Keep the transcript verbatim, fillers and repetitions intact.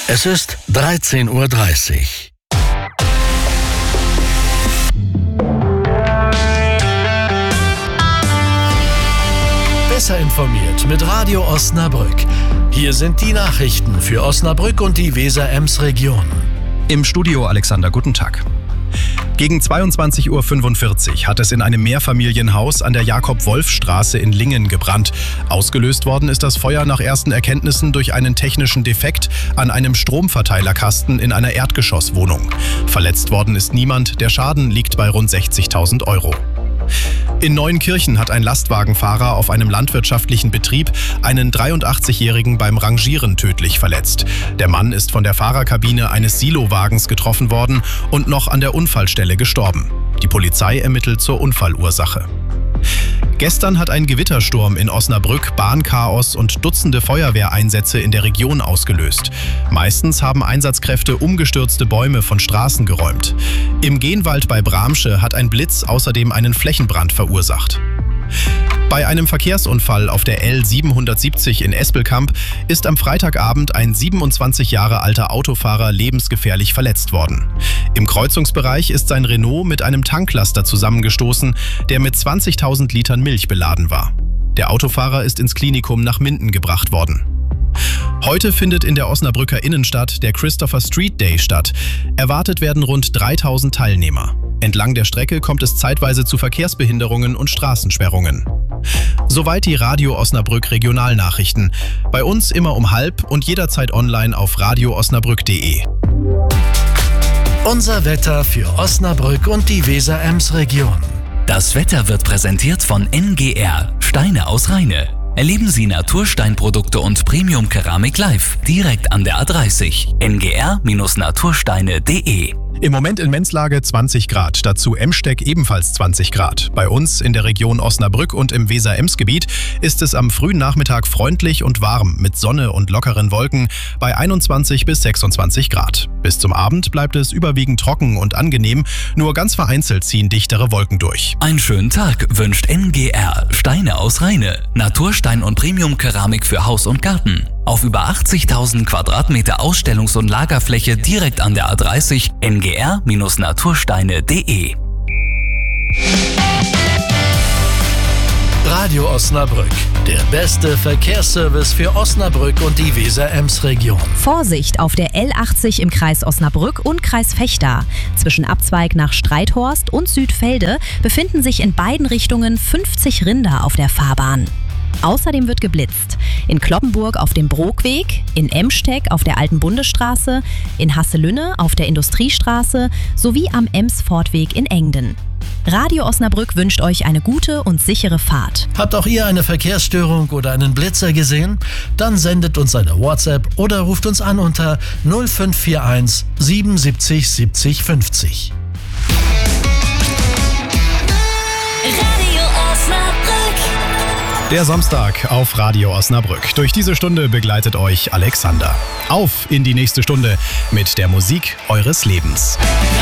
Es ist dreizehn Uhr dreißig. Besser informiert mit Radio Osnabrück. Hier sind die Nachrichten für Osnabrück und die Weser-Ems-Region. Im Studio Alexander, guten Tag. Gegen zweiundzwanzig Uhr fünfundvierzig hat es in einem Mehrfamilienhaus an der Jakob-Wolf-Straße in Lingen gebrannt. Ausgelöst worden ist das Feuer nach ersten Erkenntnissen durch einen technischen Defekt an einem Stromverteilerkasten in einer Erdgeschosswohnung. Verletzt worden ist niemand, der Schaden liegt bei rund sechzigtausend Euro. In Neuenkirchen hat ein Lastwagenfahrer auf einem landwirtschaftlichen Betrieb einen dreiundachtzigjährigen beim Rangieren tödlich verletzt. Der Mann ist von der Fahrerkabine eines Silowagens getroffen worden und noch an der Unfallstelle gestorben. Die Polizei ermittelt zur Unfallursache. Gestern hat ein Gewittersturm in Osnabrück Bahnchaos und Dutzende Feuerwehreinsätze in der Region ausgelöst. Meistens haben Einsatzkräfte umgestürzte Bäume von Straßen geräumt. Im Genwald bei Bramsche hat ein Blitz außerdem einen Flächenbrand verursacht. Bei einem Verkehrsunfall auf der L siebenhundertsiebzig in Espelkamp ist am Freitagabend ein siebenundzwanzig Jahre alter Autofahrer lebensgefährlich verletzt worden. Im Kreuzungsbereich ist sein Renault mit einem Tanklaster zusammengestoßen, der mit zwanzigtausend Litern Milch beladen war. Der Autofahrer ist ins Klinikum nach Minden gebracht worden. Heute findet in der Osnabrücker Innenstadt der Christopher Street Day statt. Erwartet werden rund dreitausend Teilnehmer. Entlang der Strecke kommt es zeitweise zu Verkehrsbehinderungen und Straßensperrungen. Soweit die Radio Osnabrück Regionalnachrichten. Bei uns immer um halb und jederzeit online auf radio osnabrück punkt de. Unser Wetter für Osnabrück und die Weser-Ems-Region. Das Wetter wird präsentiert von N G R, Steine aus Rheine. Erleben Sie Natursteinprodukte und Premium-Keramik live, direkt an der A dreißig. n g r Natursteine punkt de. Im Moment in Menzlage zwanzig Grad, dazu Emsteck ebenfalls zwanzig Grad. Bei uns in der Region Osnabrück und im Weser-Ems-Gebiet ist es am frühen Nachmittag freundlich und warm mit Sonne und lockeren Wolken bei einundzwanzig bis sechsundzwanzig Grad. Bis zum Abend bleibt es überwiegend trocken und angenehm, nur ganz vereinzelt ziehen dichtere Wolken durch. Einen schönen Tag wünscht N G R, Steine aus Rheine. Naturstein und Premium-Keramik für Haus und Garten. Auf über achtzigtausend Quadratmeter Ausstellungs- und Lagerfläche direkt an der A dreißig, n g r Natursteine punkt de. Radio Osnabrück, der beste Verkehrsservice für Osnabrück und die Weser-Ems-Region. Vorsicht auf der L achtzig im Kreis Osnabrück und Kreis Vechta. Zwischen Abzweig nach Streithorst und Südfelde befinden sich in beiden Richtungen fünfzig Rinder auf der Fahrbahn. Außerdem wird geblitzt. In Cloppenburg auf dem Brookweg, in Emsteck auf der Alten Bundesstraße, in Hasselünne auf der Industriestraße sowie am Ems-Fortweg in Engden. Radio Osnabrück wünscht euch eine gute und sichere Fahrt. Habt auch ihr eine Verkehrsstörung oder einen Blitzer gesehen? Dann sendet uns eine WhatsApp oder ruft uns an unter null fünf vier eins siebenundsiebzig siebzig fünfzig. Radio Osnabrück. Der Samstag auf Radio Osnabrück. Durch diese Stunde begleitet euch Alexander. Auf in die nächste Stunde mit der Musik eures Lebens.